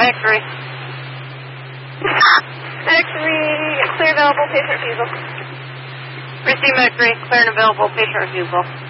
X-ray. X-ray, clear available patient refusal. Receive X-ray, clear and available patient refusal.